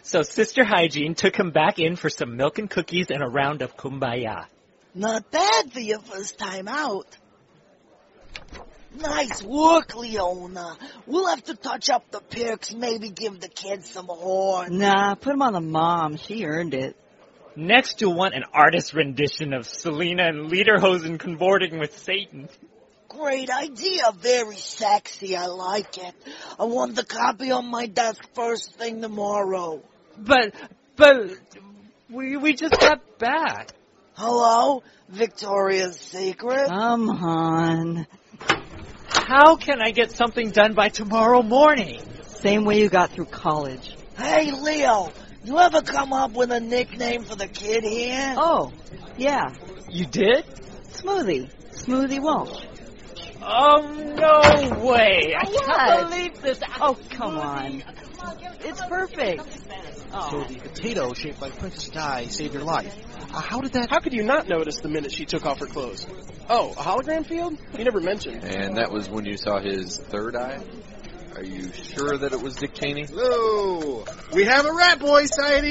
So Sister Hygiene took him back in for some milk and cookies and a round of kumbaya. Not bad for your first time out. Nice work, Leona. We'll have to touch up the perks, maybe give the kids some horn. Nah, put him on the mom. She earned it. Next, you'll want an artist rendition of Selena and Lederhosen cavorting with Satan. Great idea. Very sexy. I like it. I want the copy on my desk first thing tomorrow. But we just got back. Hello? Victoria's Secret? Come on. How can I get something done by tomorrow morning? Same way you got through college. Hey, Leo. You ever come up with a nickname for the kid here? Oh, yeah. You did? Smoothie. Smoothie Walsh. Oh, no way. I What? can't believe this. Oh, come on. It's perfect. So the potato shaped like Princess Di saved your life. How did that... How could you not notice the minute she took off her clothes? Oh, a hologram field? You never mentioned. And that was when you saw his third eye? Are you sure that it was Dick Cheney? Hello! We have a rat boy sighting!